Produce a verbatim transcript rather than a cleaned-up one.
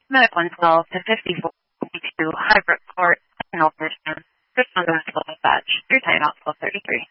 Medic one twelve to fifty-four twenty-two, Highbrook Court, North Richmond. Richmond Dispatch, your time out twelve thirty-three.